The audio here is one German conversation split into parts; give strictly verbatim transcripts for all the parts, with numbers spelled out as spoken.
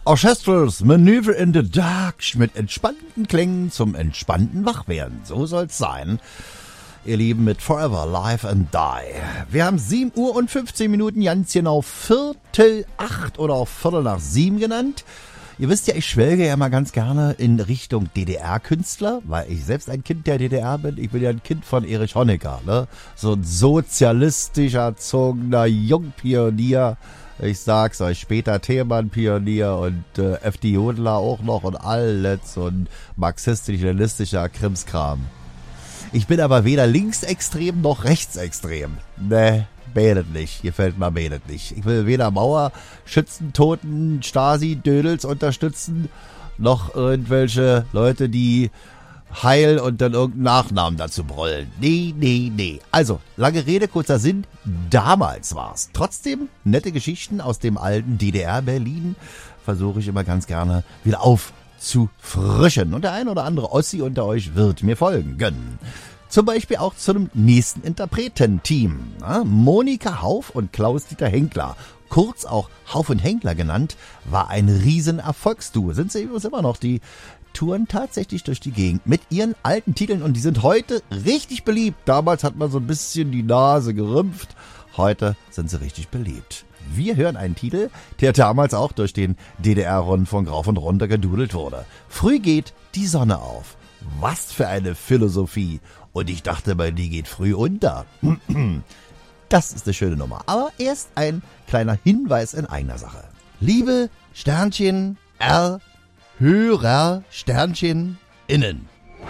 Orchestrals Maneuver in the Dark mit entspannten Klängen zum entspannten Wachwerden. So soll's sein. Ihr Lieben, mit Forever, Live and Die. Wir haben sieben Uhr und fünfzehn Minuten, ganz genau Viertel acht oder auch Viertel nach sieben genannt. Ihr wisst ja, ich schwelge ja mal ganz gerne in Richtung D D R-Künstler, weil ich selbst ein Kind der D D R bin. Ich bin ja ein Kind von Erich Honecker, ne? So ein sozialistisch erzogener Jungpionier. Ich sag's euch, später Themenpionier und äh, FDJler auch noch und alles und marxistisch-leninistischer Krimskram. Ich bin aber weder linksextrem noch rechtsextrem. Ne, betet nicht. Gefällt mir betet nicht. Ich will weder Mauer, Schützen, Toten, Stasi, Dödels unterstützen, noch irgendwelche Leute, die Heil und dann irgendeinen Nachnamen dazu brüllen. Nee, nee, nee. Also, lange Rede, kurzer Sinn. Damals war's. Trotzdem nette Geschichten aus dem alten D D R-Berlin versuche ich immer ganz gerne wieder aufzufrischen. Und der ein oder andere Ossi unter euch wird mir folgen gönnen. Zum Beispiel auch zu einem nächsten Interpretenteam. Ja, Monika Hauf und Klaus-Dieter Henkler, kurz auch Hauf und Henkler genannt, war ein riesen Erfolgsduo. Sind sie übrigens immer noch. Die touren tatsächlich durch die Gegend mit ihren alten Titeln und die sind heute richtig beliebt. Damals hat man so ein bisschen die Nase gerümpft. Heute sind sie richtig beliebt. Wir hören einen Titel, der damals auch durch den D D R-Rundfunk rauf und runter gedudelt wurde. Früh geht die Sonne auf. Was für eine Philosophie. Und ich dachte mal, die geht früh unter. Das ist eine schöne Nummer. Aber erst ein kleiner Hinweis in eigener Sache. Liebe Sternchen R Hörer Sternchen innen.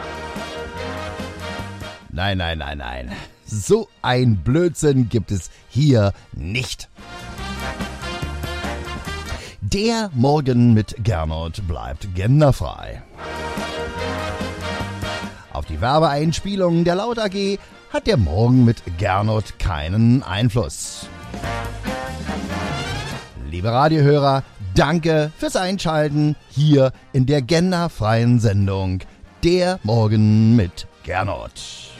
Nein, nein, nein, nein. So ein Blödsinn gibt es hier nicht. Der Morgen mit Gernot bleibt genderfrei. Auf die Werbeeinspielungen der Laut A G hat der Morgen mit Gernot keinen Einfluss. Liebe Radiohörer, danke fürs Einschalten hier in der genderfreien Sendung Der Morgen mit Gernot.